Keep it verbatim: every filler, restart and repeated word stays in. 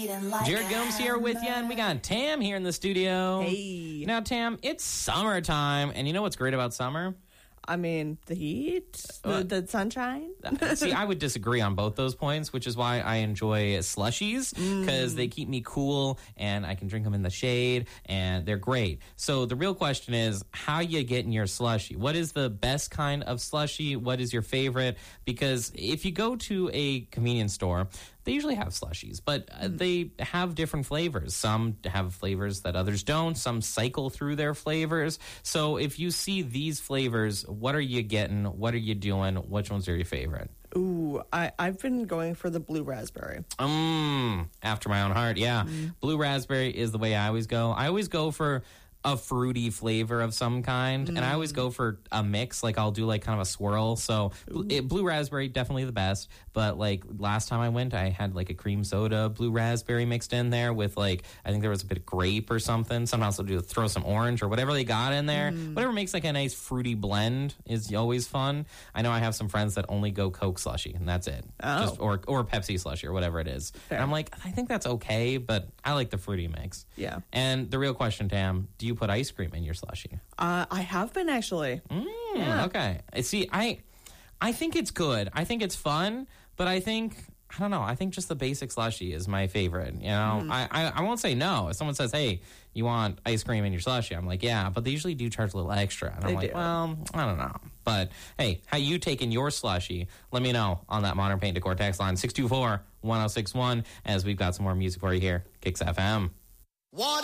Jared Gomes here with you, and we got Tam here in the studio. Hey. Now, Tam, it's summertime, and you know what's great about summer? I mean, the heat, the, Uh, the sunshine. See, I would disagree on both those points, which is why I enjoy slushies, because they keep me cool, and I can drink them in the shade, and they're great. So the real question is, how you get in your slushie? What is the best kind of slushie? What is your favorite? Because if you go to a convenience store, they usually have slushies, but uh, they have different flavors. Some have flavors that others don't. Some cycle through their flavors. So if you see these flavors, what are you getting? What are you doing? Which ones are your favorite? Ooh, I, I've been going for the blue raspberry. Mmm, after my own heart, yeah. Blue raspberry is the way I always go. I always go for a fruity flavor of some kind, and I always go for a mix. Like, I'll do like kind of a swirl. So bl- it, blue raspberry, definitely the best. But like last time I went, I had like a cream soda blue raspberry mixed in there with like, I think there was a bit of grape or something. Sometimes I'll do throw some orange or whatever they got in there. Whatever makes like a nice fruity blend is always fun. I know I have some friends that only go Coke slushy, and that's it. Oh. Just, or or Pepsi slushy or whatever it is. Fair. And I'm like, I think that's okay, but I like the fruity mix. Yeah. And the real question, Tam, do you put ice cream in your slushie? Uh, I have been, actually. Mm, Yeah. Okay. I See, I I think it's good. I think it's fun, but I think, I don't know, I think just the basic slushie is my favorite. You know, I, I, I won't say no. If someone says, hey, you want ice cream in your slushie? I'm like, yeah, but they usually do charge a little extra. And I'm They like, do. well, I don't know. But hey, how you taking your slushie? Let me know on that Modern Paint Decor text line, six two four, one oh six one, as we've got some more music for you here. Kicks F M. What